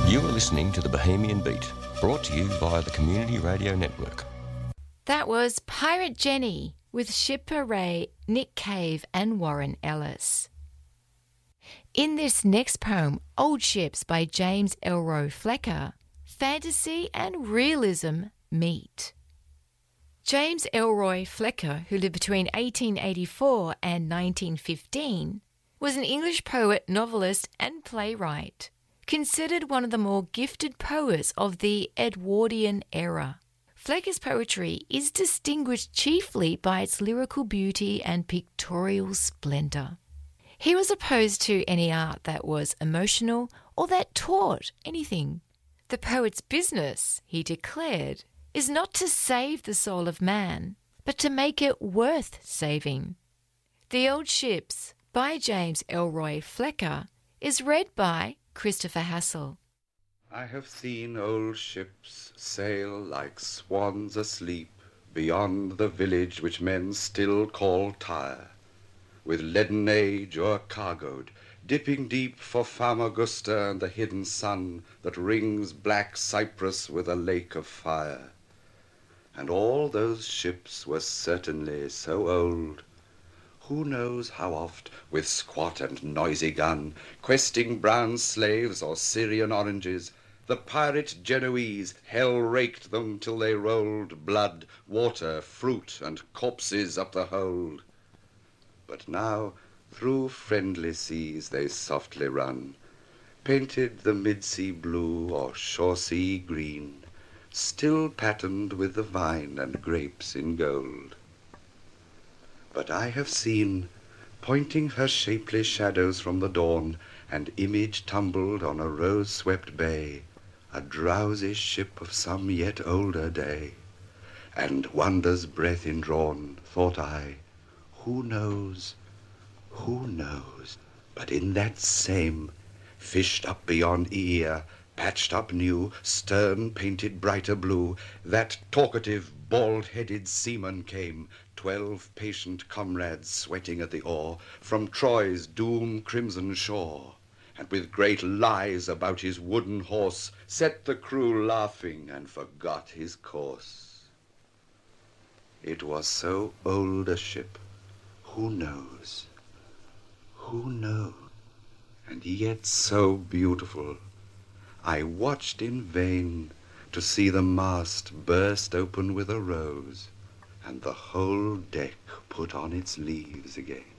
You are listening to the Bohemian Beat, brought to you via the Community Radio Network. That was Pirate Jenny with Shipper Ray, Nick Cave and Warren Ellis. In this next poem, Old Ships by James Elroy Flecker, fantasy and realism meet. James Elroy Flecker, who lived between 1884 and 1915, was an English poet, novelist and playwright, considered one of the more gifted poets of the Edwardian era. Flecker's poetry is distinguished chiefly by its lyrical beauty and pictorial splendour. He was opposed to any art that was emotional or that taught anything. The poet's business, he declared, is not to save the soul of man, but to make it worth saving. The Old Ships by James Elroy Flecker is read by Christopher Hassel. I have seen old ships sail like swans asleep beyond the village which men still call Tyre, with leaden age o'ercargoed, dipping deep for Famagusta and the hidden sun that rings black Cyprus with a lake of fire. And all those ships were certainly so old. Who knows how oft, with squat and noisy gun, questing brown slaves or Syrian oranges, the pirate Genoese hell-raked them till they rolled blood, water, fruit, and corpses up the hold. But now through friendly seas they softly run, painted the mid-sea blue or shore-sea green, still patterned with the vine and grapes in gold. But I have seen, pointing her shapely shadows from the dawn, and image tumbled on a rose-swept bay, a drowsy ship of some yet older day. And wonder's breath indrawn, thought I, who knows, but in that same, fished up beyond Aeaea, patched up new, stern painted brighter blue, that talkative, bald-headed seaman came, 12 patient comrades sweating at the oar, from Troy's doom crimson shore, and with great lies about his wooden horse, set the crew laughing and forgot his course. It was so old a ship, who knows, and yet so beautiful. I watched in vain to see the mast burst open with a rose, and the whole deck put on its leaves again.